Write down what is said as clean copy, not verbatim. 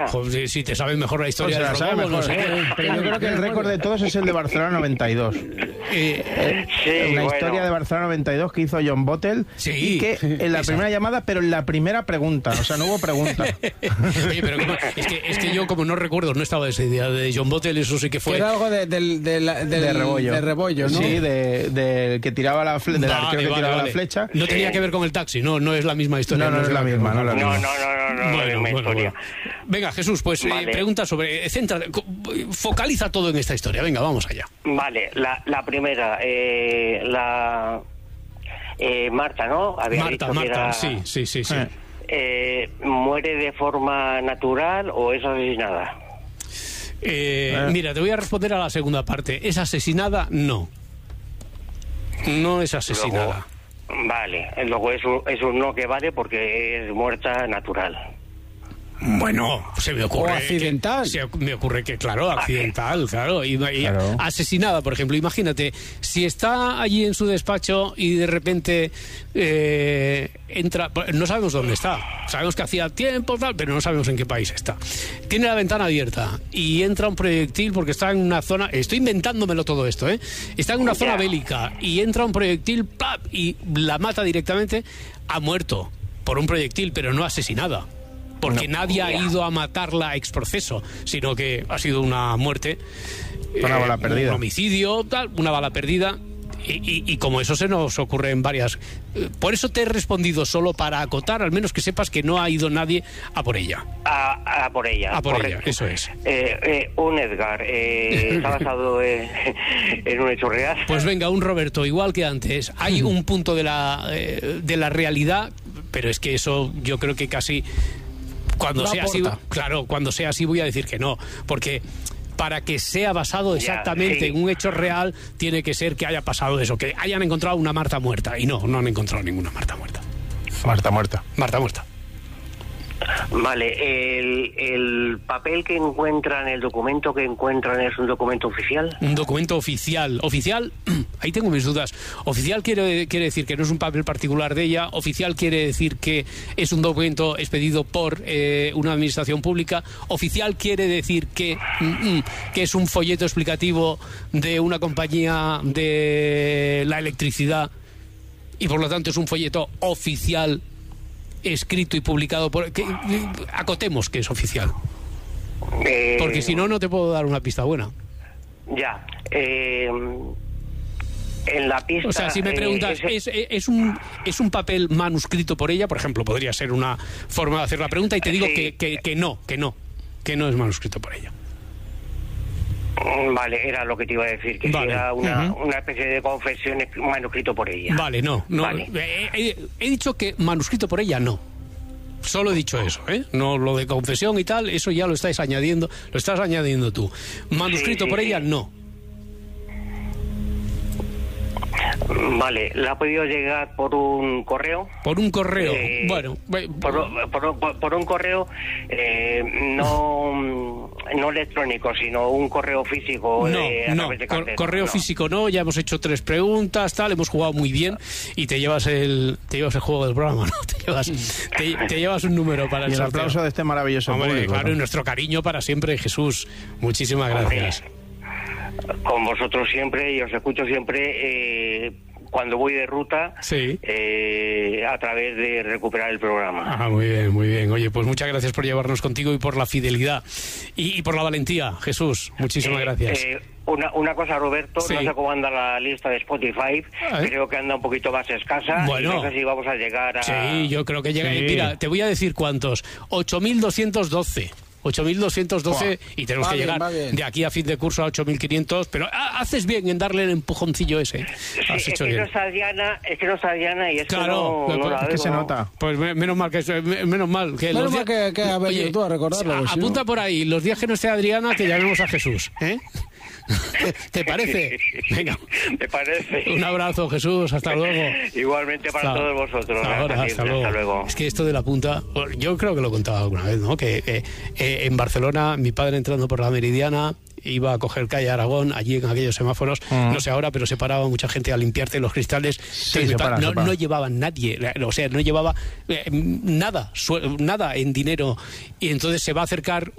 Joder, si te sabes mejor la historia O sea, del sabe robo, no mejor, sé. pero yo creo que el récord de todos es el de Barcelona 92. Una historia de Barcelona 92 que hizo John Bottle. Sí, y que en la primera llamada, pero en la primera pregunta. O sea, no hubo pregunta. Oye, pero es que yo, como no recuerdo, no estaba ese día de John Bottle, eso sí que fue. Era algo de Rebollo. De Rebollo, ¿no? Sí, del que tiraba la flecha. Del arquero que tiraba la flecha. No tenía que ver con el taxi, no es la misma historia. No es la misma. No, Bueno. Venga, Jesús, pues vale. Pregunta sobre... focaliza todo en esta historia. Venga, vamos allá. Vale, la primera, Marta, ¿no? Había dicho que era, sí. ¿muere de forma natural o es asesinada? Mira, te voy a responder a la segunda parte. ¿Es asesinada? No. No es asesinada. Luego es un no que vale porque es muerta natural. Bueno, se me ocurre. O accidental. Me ocurre que, claro, accidental, claro. Y asesinada, por ejemplo. Imagínate, si está allí en su despacho y de repente entra. No sabemos dónde está. Sabemos que hacía tiempo, tal, pero no sabemos en qué país está. Tiene la ventana abierta y entra un proyectil porque está en una zona. Estoy inventándomelo todo esto, ¿eh? Está en una zona bélica y entra un proyectil, ¡plap! Y la mata directamente. Ha muerto por un proyectil, pero no asesinada. Porque nadie ha ido a matarla ex proceso, sino que ha sido una muerte, una bala perdida, un homicidio, una bala perdida, y como eso se nos ocurre en varias. Por eso te he respondido solo para acotar, al menos que sepas que no ha ido nadie a por ella. A por ella. A por correcto. ella, eso es. Un Edgar, ¿está basado en un hecho real? Pues venga, un Roberto, igual que antes. Hay un punto de la realidad, pero es que eso yo creo que casi... Cuando sea así, claro, cuando sea así voy a decir que no, porque para que sea basado exactamente en un hecho real, tiene que ser que haya pasado eso, que hayan encontrado una Marta muerta, y no han encontrado ninguna Marta muerta. Marta muerta. Vale, el papel que encuentran, el documento que encuentran, ¿es un documento oficial? Un documento oficial. Oficial, ahí tengo mis dudas. Oficial quiere decir que no es un papel particular de ella. Oficial quiere decir que es un documento expedido por una administración pública. Oficial quiere decir que es un folleto explicativo de una compañía de la electricidad y por lo tanto es un folleto oficial escrito y publicado por... acotemos que es oficial. Porque si no te puedo dar una pista buena. Ya. En la pista... O sea, si me preguntas, ¿es un papel manuscrito por ella? Por ejemplo, podría ser una forma de hacer la pregunta y te digo que no es manuscrito por ella. Vale, era lo que te iba a decir, que era una especie de confesión manuscrito por ella. Vale, no. Vale. He dicho que manuscrito por ella no. Solo he dicho eso, ¿eh? No lo de confesión y tal, eso ya lo estás añadiendo tú. Manuscrito por ella no. Vale, ¿la ha podido llegar por un correo? Por un correo, bueno... Por un correo no electrónico, sino un correo físico. Correo físico no, ya hemos hecho 3 preguntas, tal, hemos jugado muy bien y te llevas el juego del programa, ¿no? Te llevas un número para el sorteo. Aplauso de este maravilloso público. Claro, y nuestro cariño para siempre, Jesús. Muchísimas gracias. Con vosotros siempre, y os escucho siempre cuando voy de ruta, a través de recuperar el programa. Muy bien. Oye, pues muchas gracias por llevarnos contigo y por la fidelidad y por la valentía, Jesús. Muchísimas gracias. Una cosa, Roberto, no sé cómo anda la lista de Spotify, creo que anda un poquito más escasa, bueno, y no sé si vamos a llegar a... Sí, yo creo que llega... Mira, te voy a decir cuántos. 8.212. 8.212 y tenemos que llegar de aquí a fin de curso a 8.500, pero haces bien en darle el empujoncillo ese. Has hecho bien. No está Diana, y es claro, que no la que se nota. Pues menos mal que ha venido tú a recordarlo. Apunta por ahí los días que no esté Adriana, que llamemos a Jesús, ¿eh? ¿Te parece? Venga. Me parece. Un abrazo, Jesús, hasta luego. Igualmente para todos vosotros. Hasta luego. Es que esto de la punta, yo creo que lo he contado alguna vez, ¿no? Que en Barcelona, mi padre entrando por la Meridiana, iba a coger calle Aragón, allí en aquellos semáforos, no sé ahora, pero se paraba mucha gente a limpiarte los cristales. Sí, no llevaban nadie, o sea, no llevaba nada en dinero, y entonces se va a acercar